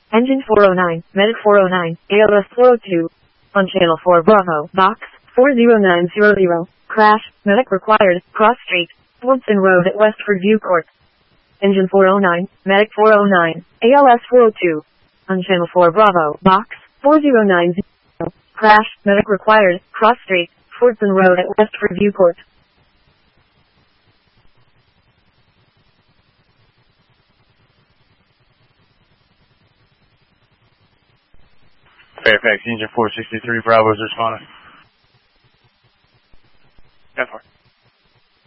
Engine 409, Medic 409, ALS 402. On Channel 4 Bravo, Box 40900. Crash, Medic required, cross street, Woodson Road at Westford View Court. Engine 409, Medic 409, ALS 402. On Channel 4 Bravo, Box 4090. Crash, Medic required, cross street, Woodson Road at Westford View Court. Fairfax, Engine 463, Bravo is responding.